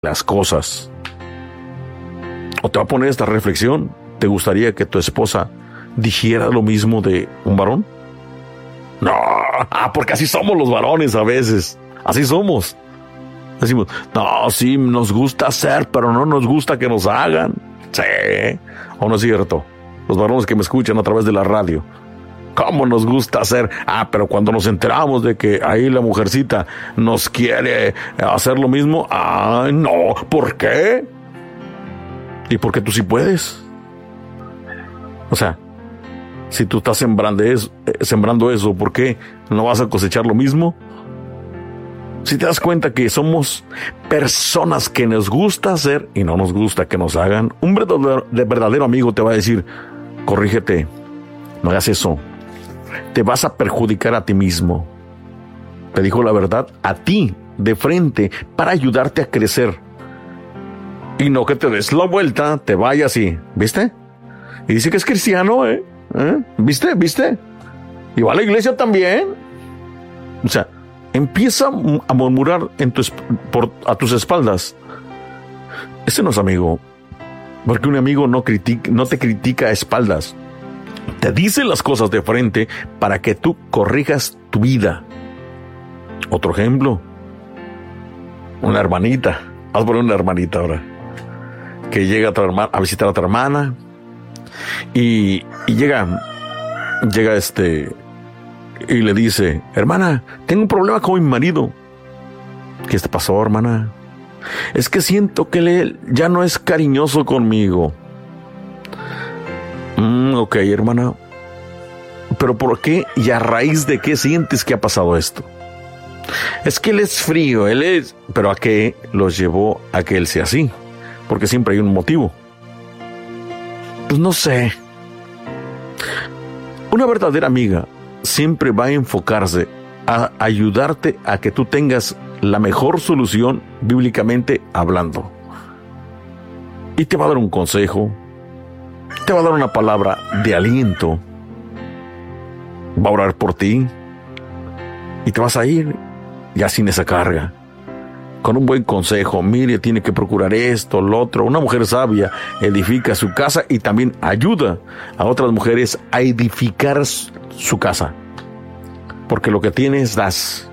las cosas. O te va a poner esta reflexión: ¿te gustaría que tu esposa dijera lo mismo de un varón? No, porque así somos los varones a veces. Así somos. Decimos, no, sí, nos gusta hacer, pero no nos gusta que nos hagan. Sí, ¿o no es cierto? Los varones que me escuchan a través de la radio, ¿cómo nos gusta hacer? Pero cuando nos enteramos de que ahí la mujercita nos quiere hacer lo mismo, no, ¿por qué? ¿Y por qué tú sí puedes? O sea, si tú estás sembrando eso, ¿por qué no vas a cosechar lo mismo? Si te das cuenta que somos personas que nos gusta hacer y no nos gusta que nos hagan, un verdadero amigo te va a decir, corrígete, no hagas eso, te vas a perjudicar a ti mismo. Te dijo la verdad a ti, de frente, para ayudarte a crecer. Y no que te des la vuelta, te vayas y, ¿viste? Y dice que es cristiano, ¿Viste? Y va a la iglesia también. O sea, empieza a murmurar a tus espaldas. Ese no es amigo. Porque un amigo no te critica a espaldas. Te dice las cosas de frente para que tú corrijas tu vida. Otro ejemplo. Una hermanita. Vas a poner una hermanita ahora. Que llega a visitar a otra hermana. Y llega y le dice, hermana, tengo un problema con mi marido. ¿Qué te pasó, hermana? Es que siento que él ya no es cariñoso conmigo. Ok, hermana. ¿Pero por qué y a raíz de qué sientes que ha pasado esto? Es que él es frío, ¿Pero a qué los llevó a que él sea así? Porque siempre hay un motivo. Pues no sé. Una verdadera amiga siempre va a enfocarse a ayudarte a que tú tengas la mejor solución bíblicamente hablando. Y te va a dar un consejo, te va a dar una palabra de aliento, va a orar por ti y te vas a ir ya sin esa carga. Con un buen consejo, mire, tiene que procurar esto, lo otro. Una mujer sabia edifica su casa y también ayuda a otras mujeres a edificar su casa. Porque lo que tienes, das.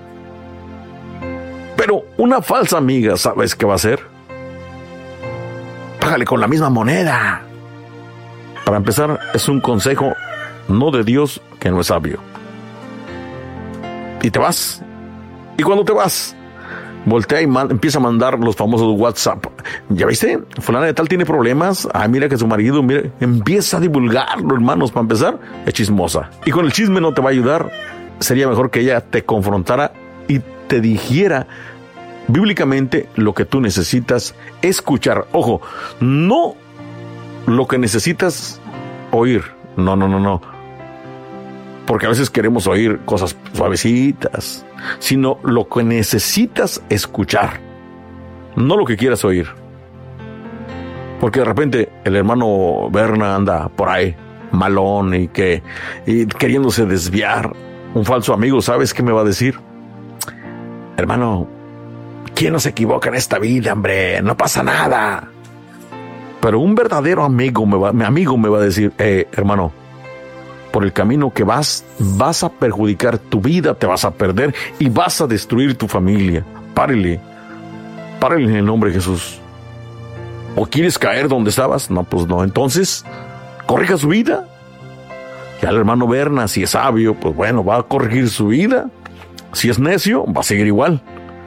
Pero una falsa amiga, ¿sabes qué va a hacer? Págale con la misma moneda. Para empezar, es un consejo no de Dios, que no es sabio. Y te vas. Y cuando te vas, voltea y empieza a mandar los famosos WhatsApp. ¿Ya viste? Fulana de tal tiene problemas. Mira que su marido, mira, empieza a divulgarlo, hermanos. Para empezar, es chismosa. Y con el chisme no te va a ayudar. Sería mejor que ella te confrontara y te dijera bíblicamente lo que tú necesitas escuchar. Ojo, no lo que necesitas oír. No. Porque a veces queremos oír cosas suavecitas, sino lo que necesitas escuchar, no lo que quieras oír. Porque de repente el hermano Berna anda por ahí, malón y queriéndose desviar. Un falso amigo, ¿sabes qué me va a decir? Hermano, ¿quién no se equivoca en esta vida, hombre? No pasa nada. Pero un verdadero amigo me va a decir, hermano, por el camino que vas a perjudicar tu vida, te vas a perder y vas a destruir tu familia. Párele en el nombre de Jesús. ¿O quieres caer donde estabas? No, pues no. Entonces, corrija su vida. Ya el hermano Berna, si es sabio, pues bueno, va a corregir su vida. Si es necio, va a seguir igual.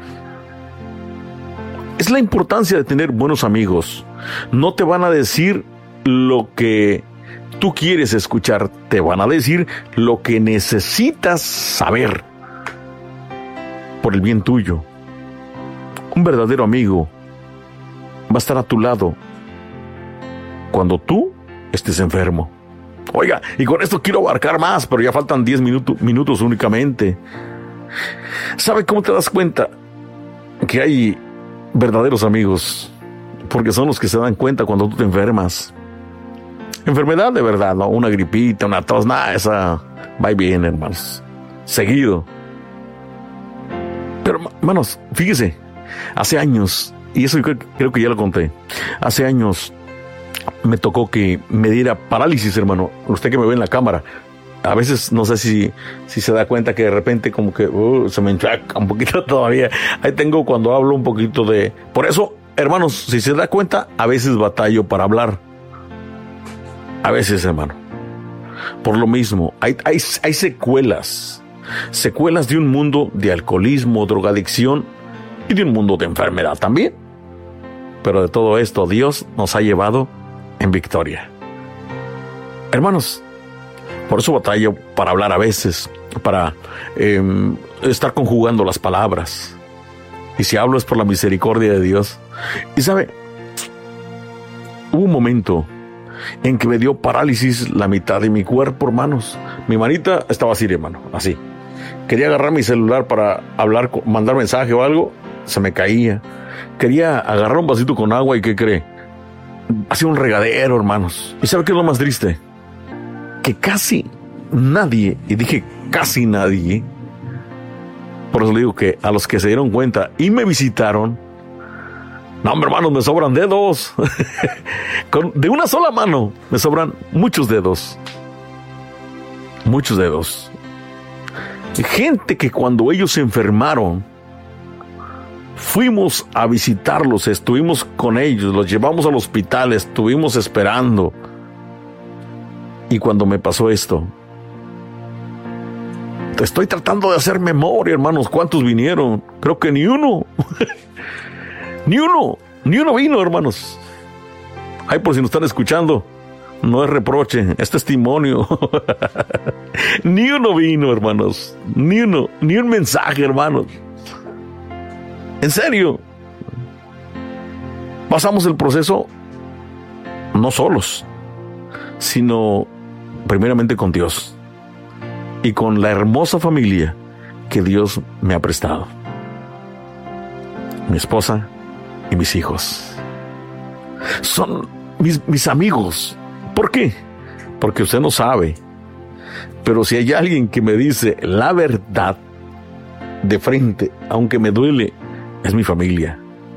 Es la importancia de tener buenos amigos. No te van a decir lo que tú quieres escuchar, te van a decir lo que necesitas saber por el bien tuyo. Un verdadero amigo va a estar a tu lado cuando tú estés enfermo. Oiga, y con esto quiero abarcar más, pero ya faltan 10 minutos únicamente. ¿Sabe cómo te das cuenta que hay verdaderos amigos? Porque son los que se dan cuenta cuando tú te enfermas. Enfermedad de verdad, ¿no? Una gripita, una tos, nada, esa va y viene, hermanos. Seguido. Pero, hermanos, fíjese, hace años y eso creo que ya lo conté. Hace años me tocó que me diera parálisis, hermano. Usted que me ve en la cámara, a veces no sé si se da cuenta que de repente como que se me enchaca un poquito todavía. Ahí tengo cuando hablo un poquito de... Por eso, hermanos, si se da cuenta, a veces batallo para hablar. A veces, hermano. Por lo mismo, hay secuelas. Secuelas de un mundo de alcoholismo, drogadicción y de un mundo de enfermedad también. Pero de todo esto, Dios nos ha llevado en victoria. Hermanos, por eso batallo para hablar a veces, para estar conjugando las palabras. Y si hablo es por la misericordia de Dios. Y sabe, hubo un momento en que me dio parálisis la mitad de mi cuerpo, hermanos. Mi manita estaba así, hermano, así. Quería agarrar mi celular para hablar, mandar mensaje o algo, se me caía. Quería agarrar un vasito con agua y ¿qué cree? Hacía un regadero, hermanos. ¿Y sabe qué es lo más triste? Que casi nadie, y dije casi nadie, por eso le digo que a los que se dieron cuenta y me visitaron, no, hermanos, me sobran dedos. De una sola mano me sobran muchos dedos. Muchos dedos. Gente que cuando ellos se enfermaron, fuimos a visitarlos, estuvimos con ellos, los llevamos al hospital, estuvimos esperando. Y cuando me pasó esto, estoy tratando de hacer memoria, hermanos, ¿cuántos vinieron? Creo que ni uno. Ni uno vino, hermanos. Ay, por si nos están escuchando, no es reproche, es testimonio. Ni uno vino, hermanos. Ni uno, ni un mensaje, hermanos. En serio. Pasamos el proceso no solos, sino primeramente con Dios y con la hermosa familia que Dios me ha prestado. Mi esposa y mis hijos son mis amigos. ¿Por qué? Porque usted no sabe, pero si hay alguien que me dice la verdad de frente, aunque me duele, es mi familia.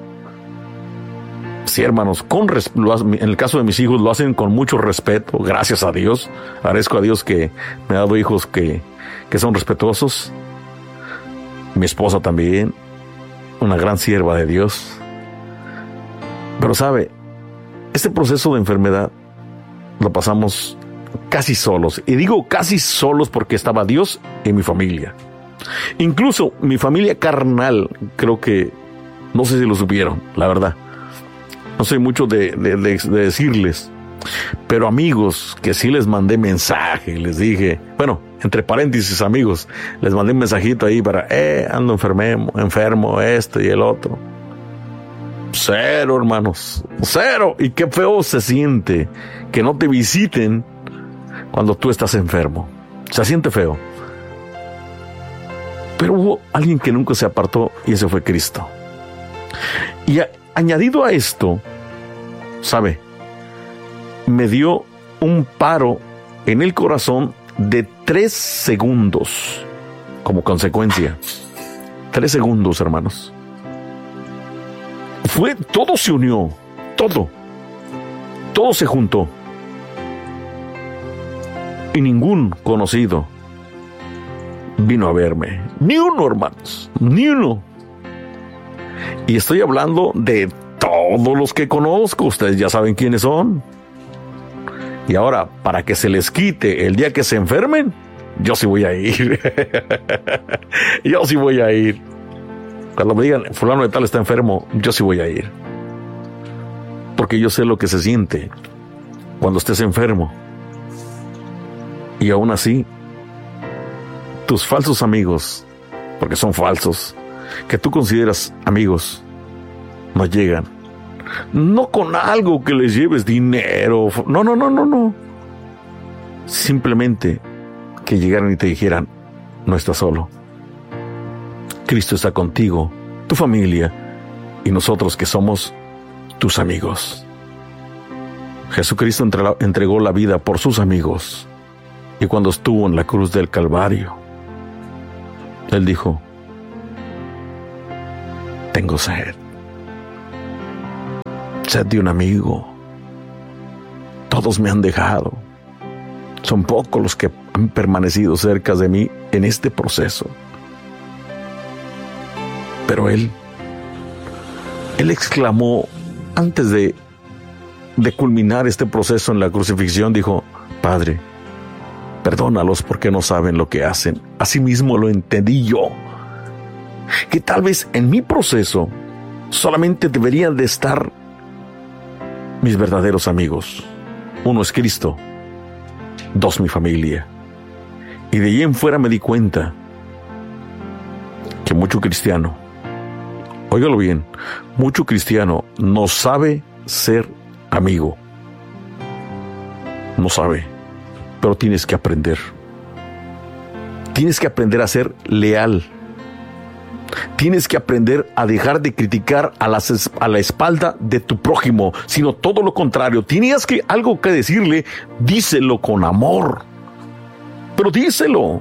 Sí, hermanos, en el caso de mis hijos lo hacen con mucho respeto, gracias a Dios. Agradezco a Dios que me ha dado hijos que son respetuosos. Mi esposa también, una gran sierva de Dios. Pero sabe, este proceso de enfermedad lo pasamos casi solos. Y digo casi solos porque estaba Dios y mi familia. Incluso mi familia carnal, creo que, no sé si lo supieron, la verdad. No soy mucho de decirles, pero amigos que sí les mandé mensaje, les dije, bueno, entre paréntesis amigos, les mandé un mensajito ahí para, ando enfermo, esto y el otro. Cero, hermanos, cero. Y qué feo se siente que no te visiten cuando tú estás enfermo. Se siente feo. Pero hubo alguien que nunca se apartó y ese fue Cristo. Y añadido a esto, ¿sabe? Me dio un paro en el corazón de 3 segundos como consecuencia. 3 segundos, hermanos. Todo se unió, todo se juntó. Y ningún conocido vino a verme. Ni uno, hermanos, ni uno. Y estoy hablando de todos los que conozco, ustedes ya saben quiénes son. Y ahora, para que se les quite el día que se enfermen, yo sí voy a ir. Yo sí voy a ir. Cuando me digan, fulano de tal está enfermo, yo sí voy a ir. Porque yo sé lo que se siente cuando estés enfermo. Y aún así, tus falsos amigos, porque son falsos, que tú consideras amigos, no llegan. No con algo que les lleves dinero. No. Simplemente que llegaran y te dijeran, no estás solo. Cristo está contigo, tu familia y nosotros que somos tus amigos. Jesucristo entregó la vida por sus amigos. Y cuando estuvo en la cruz del Calvario, Él dijo, tengo sed. sed de un amigo. Todos me han dejado. Son pocos los que han permanecido cerca de mí en este proceso. Pero Él exclamó antes de culminar este proceso en la crucifixión, dijo: Padre, perdónalos porque no saben lo que hacen. Asimismo lo entendí yo, que tal vez en mi proceso solamente deberían de estar mis verdaderos amigos. Uno es Cristo, dos, mi familia. Y de ahí en fuera me di cuenta que mucho cristiano, óigalo bien, mucho cristiano no sabe ser amigo. No sabe, pero tienes que aprender. Tienes que aprender a ser leal. Tienes que aprender a dejar de criticar a la espalda de tu prójimo, sino todo lo contrario. Tienes algo que decirle, díselo con amor. Pero díselo.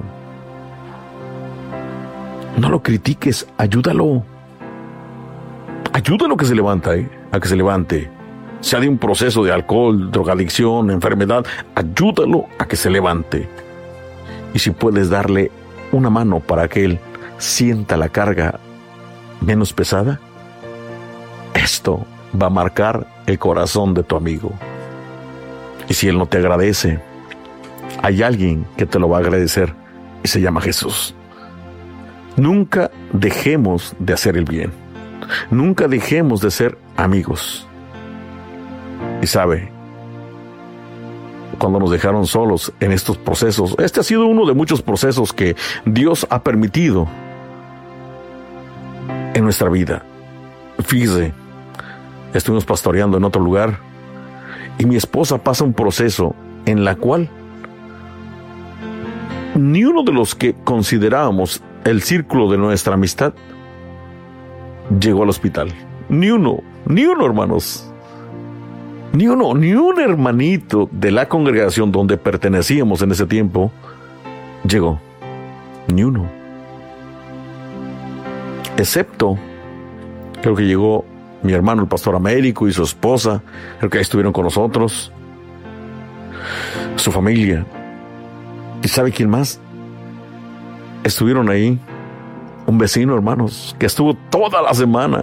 No lo critiques, ayúdalo. Ayúdalo a que se levante. Sea de un proceso de alcohol, drogadicción, enfermedad, ayúdalo a que se levante. Y si puedes darle una mano para que él sienta la carga menos pesada, esto va a marcar el corazón de tu amigo. Y si él no te agradece, hay alguien que te lo va a agradecer y se llama Jesús. Nunca dejemos de hacer el bien. Nunca dejemos de ser amigos. Y sabe, cuando nos dejaron solos en estos procesos, este ha sido uno de muchos procesos que Dios ha permitido en nuestra vida. Fíjese, estuvimos pastoreando en otro lugar y mi esposa pasa un proceso en la cual ni uno de los que considerábamos el círculo de nuestra amistad llegó al hospital. Ni uno, hermanos. Ni un hermanito de la congregación donde pertenecíamos en ese tiempo llegó. Ni uno. Excepto, creo que llegó mi hermano, el pastor Américo, y su esposa. Creo que ahí estuvieron con nosotros. Su familia. ¿Y sabe quién más? Estuvieron ahí un vecino, hermanos, que estuvo toda la semana.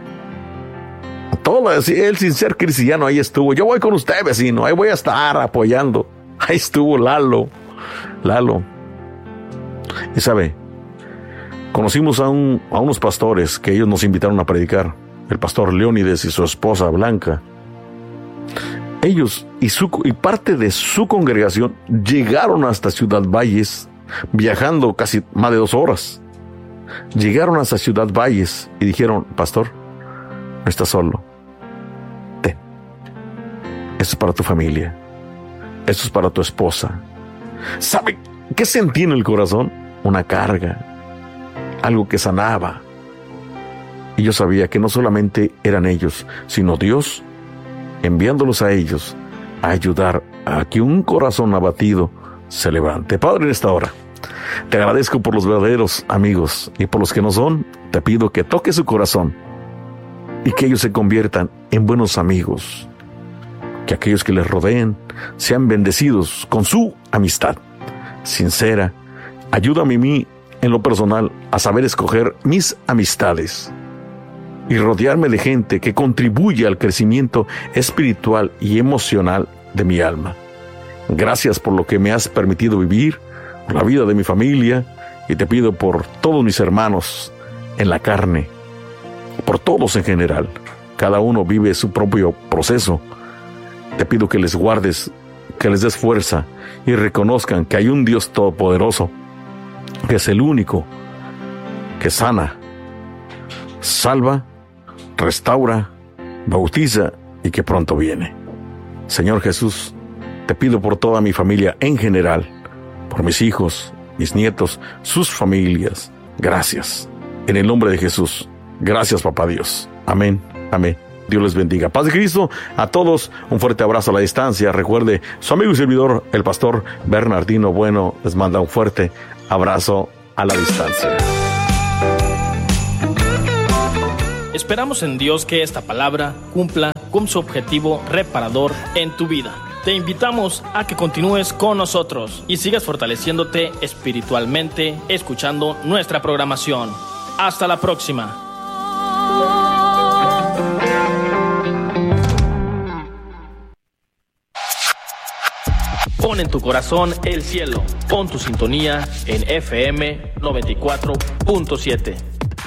Él sin ser cristiano ahí estuvo. Yo voy con usted, vecino, ahí voy a estar apoyando. Ahí estuvo Lalo. Y sabe, conocimos a unos pastores que ellos nos invitaron a predicar. El pastor Leónides y su esposa Blanca. Ellos y parte de su congregación llegaron hasta Ciudad Valles, viajando casi más de 2 horas. Llegaron hasta Ciudad Valles y dijeron: Pastor, no estás solo. Ten. Esto es para tu familia. Esto es para tu esposa. ¿Sabe qué sentí en el corazón? Una carga. Algo que sanaba. Y yo sabía que no solamente eran ellos, sino Dios enviándolos a ellos a ayudar a que un corazón abatido se levante. Padre, en esta hora te agradezco por los verdaderos amigos, y por los que no son, te pido que toques su corazón y que ellos se conviertan en buenos amigos, que aquellos que les rodeen sean bendecidos con su amistad sincera. Ayúdame a mí en lo personal a saber escoger mis amistades y rodearme de gente que contribuya al crecimiento espiritual y emocional de mi alma. Gracias por lo que me has permitido vivir, por la vida de mi familia, y te pido por todos mis hermanos en la carne, por todos en general. Cada uno vive su propio proceso. Te pido que les guardes, que les des fuerza y reconozcan que hay un Dios todopoderoso, que es el único que sana, salva, restaura, bautiza y que pronto viene. Señor Jesús, te pido por toda mi familia en general, por mis hijos, mis nietos, sus familias. Gracias. En el nombre de Jesús. Gracias, Papá Dios. Amén. Amén. Dios les bendiga. Paz de Cristo a todos. Un fuerte abrazo a la distancia. Recuerde, su amigo y servidor, el pastor Bernardino Bueno, les manda un fuerte abrazo a la distancia. Esperamos en Dios que esta palabra cumpla con su objetivo reparador en tu vida. Te invitamos a que continúes con nosotros y sigas fortaleciéndote espiritualmente escuchando nuestra programación. Hasta la próxima. Pon en tu corazón el cielo. Pon tu sintonía en FM 94.7.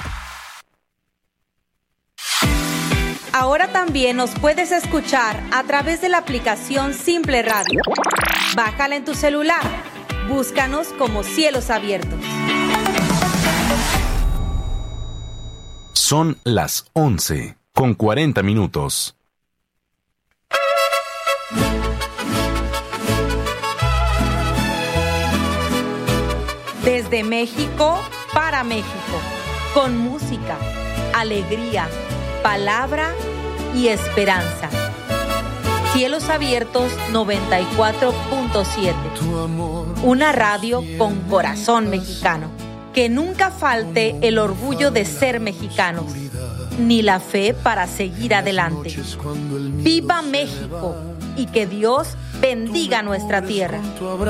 Ahora también nos puedes escuchar a través de la aplicación Simple Radio. Bájala en tu celular. Búscanos como Cielos Abiertos. Son las 11:40. Desde México para México, con música, alegría, palabra y esperanza. Cielos Abiertos 94.7. Una radio con corazón mexicano. Que nunca falte el orgullo de ser mexicanos, ni la fe para seguir adelante. ¡Viva México! Y que Dios bendiga nuestra tierra.